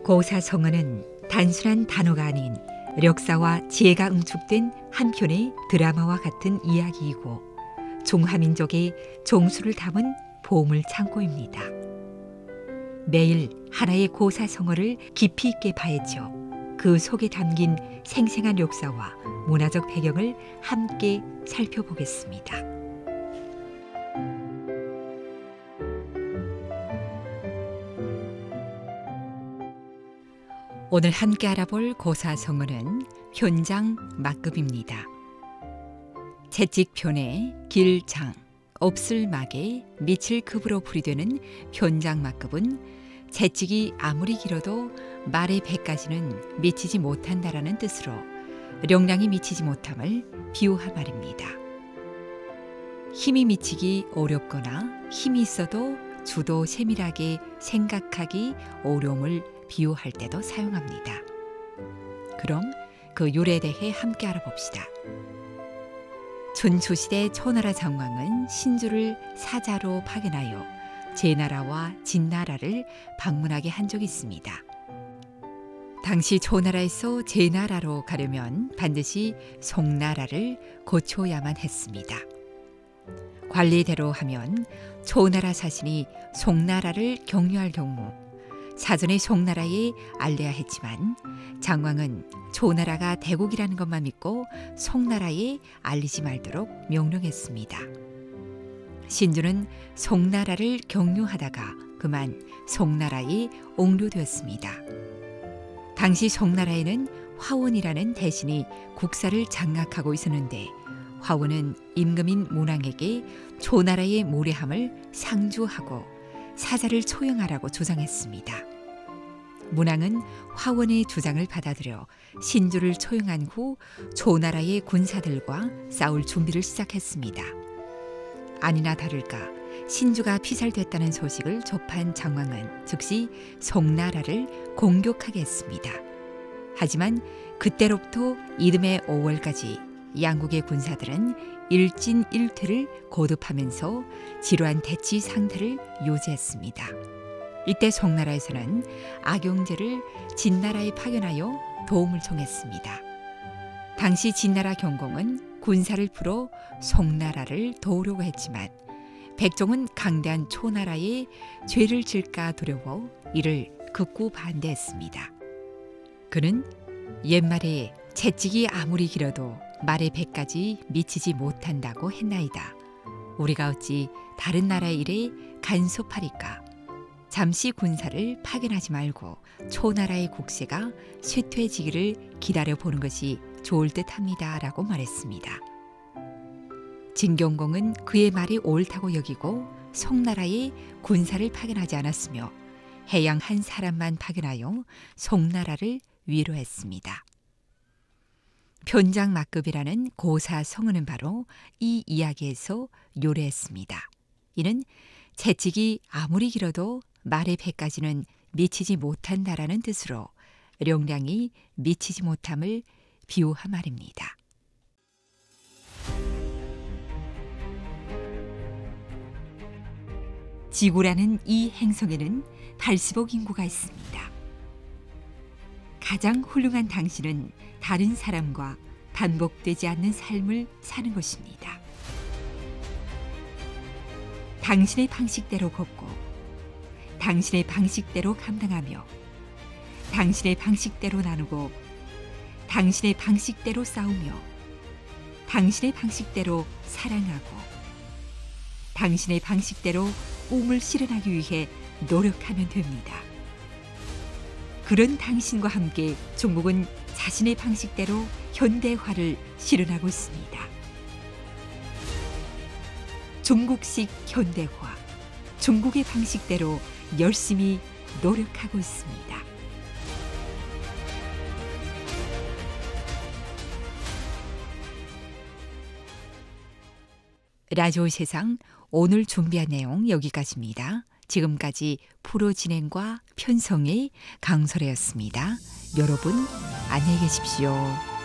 고사성어는 단순한 단어가 아닌 력사와 지혜가 응축된 한편의 드라마와 같은 이야기이고 중화민족의 종수를 담은 보물 창고입니다. 매일 하나의 고사성어를 깊이 있게 봐야죠. 그 속에 담긴 생생한 역사와 문화적 배경을 함께 살펴보겠습니다. 오늘 함께 알아볼 고사성어는 현장막급입니다. 채찍편에 길장, 없을막에 미칠 급으로 풀이되는 현장막급은 채찍이 아무리 길어도 말의 배까지는 미치지 못한다라는 뜻으로 령량이 미치지 못함을 비유한 말입니다. 힘이 미치기 어렵거나 힘이 있어도 주도 세밀하게 생각하기 어려움을 비유할 때도 사용합니다. 그럼 그 유래에 대해 함께 알아봅시다. 춘추시대 초나라 정왕은 신주를 사자로 파견하여 제나라와 진나라를 방문하게 한 적이 있습니다. 당시 초나라에서 제나라로 가려면 반드시 송나라를 거쳐야만 했습니다. 관리대로 하면 초나라 사신이 송나라를 격려할 경우 사전에 송나라에 알려야 했지만 장왕은 초나라가 대국이라는 것만 믿고 송나라에 알리지 말도록 명령했습니다. 신주는 송나라를 격려하다가 그만 송나라에 옹료되었습니다. 당시 송나라에는 화원이라는 대신이 국사를 장악하고 있었는데 화원은 임금인 문왕에게 초나라의 무례함을 상주하고 사자를 초용하라고 주장했습니다. 문왕은 화원의 주장을 받아들여 신주를 초용한 후 초나라의 군사들과 싸울 준비를 시작했습니다. 아니나 다를까 신주가 피살됐다는 소식을 접한 장왕은 즉시 송나라를 공격하게 했습니다. 하지만 그때로부터 이듬해 5월까지 양국의 군사들은 일진일퇴를 거듭하면서 지루한 대치 상태를 유지했습니다. 이때 송나라에서는 악용제를 진나라에 파견하여 도움을 청했습니다. 당시 진나라 경공은 군사를 풀어 송나라를 도우려고 했지만 백종은 강대한 초나라에 죄를 질까 두려워 이를 극구 반대했습니다. 그는 옛말에 채찍이 아무리 길어도 말의 배까지 미치지 못한다고 했나이다. 우리가 어찌 다른 나라의 일에 간섭하리까? 잠시 군사를 파견하지 말고 초나라의 국세가 쇠퇴해지기를 기다려보는 것이 좋을 듯합니다. 라고 말했습니다. 진경공은 그의 말이 옳다고 여기고 송나라에 군사를 파견하지 않았으며 해양 한 사람만 파견하여 송나라를 위로했습니다. 현장막급이라는 고사성어는 바로 이 이야기에서 요래했습니다. 이는 채찍이 아무리 길어도 말의 배까지는 미치지 못한다라는 뜻으로 령량이 미치지 못함을 비유한 말입니다. 지구라는 이 행성에는 80억 인구가 있습니다. 가장 훌륭한 당신은 다른 사람과 반복되지 않는 삶을 사는 것입니다. 당신의 방식대로 걷고 당신의 방식대로 감당하며 당신의 방식대로 나누고 당신의 방식대로 싸우며 당신의 방식대로 사랑하고 당신의 방식대로 꿈을 실현하기 위해 노력하면 됩니다. 그런 당신과 함께 중국은 자신의 방식대로 현대화를 실현하고 있습니다. 중국식 현대화, 중국의 방식대로 열심히 노력하고 있습니다. 라디오 세상 오늘 준비한 내용 여기까지입니다. 지금까지 프로 진행과 편성의 강설혜였습니다. 여러분 안녕히 계십시오.